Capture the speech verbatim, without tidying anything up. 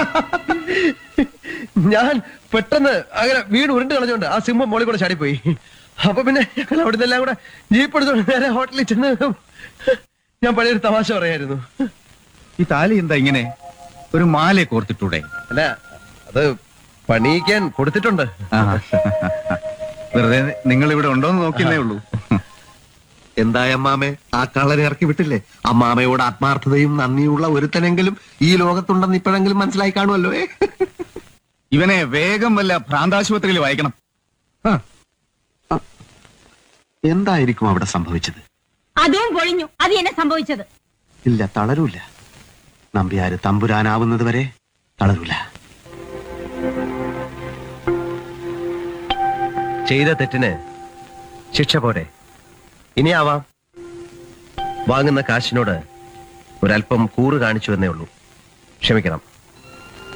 ഞാൻ പെട്ടെന്ന് അങ്ങനെ വീട് ഉരുണ്ട് കളഞ്ഞോണ്ട് ആ സിംഹം മോളിൽ കൂടെ ചാടിപ്പോയി. അപ്പൊ പിന്നെ ഞങ്ങൾ അവിടെ നിന്നെല്ലാം കൂടെ ജീപ്പ് എടുത്തോണ്ട് നേരെ ഹോട്ടലിൽ ചെന്ന് ഞാൻ പഴയൊരു തമാശ പറയായിരുന്നു. ഈ താലി എന്താ ഇങ്ങനെ? ഒരു മാല കോർത്തിട്ടൂടെ? അല്ല, അത് പണിയിക്കാൻ കൊടുത്തിട്ടുണ്ട്. വെറുതെ നിങ്ങൾ ഇവിടെ ഉണ്ടോന്ന് നോക്കിയേ ഉള്ളൂ. എന്തായ അമ്മാമേ, ആ കള്ളനെ ഇറക്കി വിട്ടില്ലേ? അമ്മാമയോട് ആത്മാർത്ഥതയും നന്ദിയുള്ള ഒരുത്തനെങ്കിലും ഈ ലോകത്തുണ്ടെന്ന് ഇപ്പോഴെങ്കിലും മനസ്സിലായി കാണുമല്ലോ. ഇവനെ വേഗം വല്ല ഭ്രാന്താശുപത്രിയിൽ വായിക്കണം. എന്തായിരിക്കും അവിടെ സംഭവിച്ചത്? അതും പൊളിഞ്ഞു. അത് എന്നെ സംഭവിച്ചത്. ഇല്ല, തളരൂല. നമ്പ്യാര് തമ്പുരാനാവുന്നത് വരെ തളരൂല. ചെയ്ത തെറ്റിന് ശിക്ഷ പോരെ, ഇനിയാവാം. വാങ്ങുന്ന കാശിനോട് ഒരല്പം കൂറ് കാണിച്ചു എന്നേ ഉള്ളൂ. ക്ഷമിക്കണം.